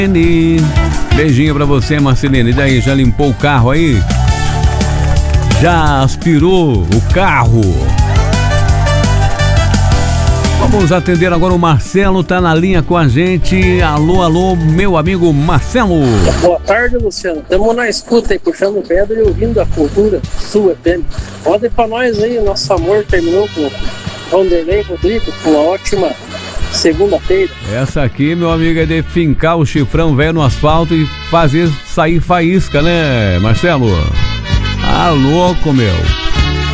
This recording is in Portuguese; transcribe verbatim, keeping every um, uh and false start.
Beijinho pra você, Marcelene. E daí, já limpou o carro aí? Já aspirou o carro? Vamos atender agora o Marcelo, tá na linha com a gente. Alô, alô, meu amigo Marcelo. Boa tarde, Luciano. Estamos na escuta aí, puxando pedra e ouvindo a cultura sua F M. Roda pra nós aí, nosso amor terminou com o Vanderlei Rodrigo, com uma ótima segunda-feira. Essa aqui, meu amigo, é de fincar o chifrão velho no asfalto e fazer sair faísca, né, Marcelo? Ah, louco, meu.